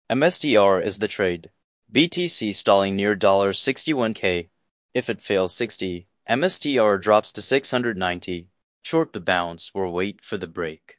MSTR is the trade. BTC stalling near $61K. If it fails 60, MSTR drops to 690. Short the bounce or wait for the break.